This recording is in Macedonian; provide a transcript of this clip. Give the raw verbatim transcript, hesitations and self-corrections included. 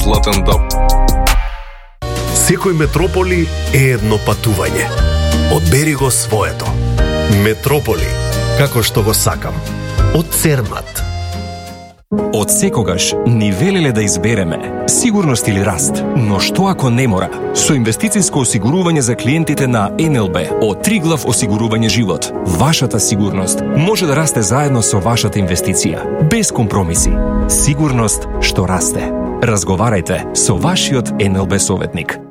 златен дом. Секој метрополи е едно патување. Одбери го своето. Метрополи, како што го сакам. Од Цермат. Од секогаш ни велеле да избереме сигурност или раст, но што ако не мора? Со инвестициско осигурување за клиентите на Ен Ел Би од Триглав осигурување живот, вашата сигурност може да расте заедно со вашата инвестиција, без компромиси. Сигурност што расте. Разговарајте со вашиот Ен Ел Би советник.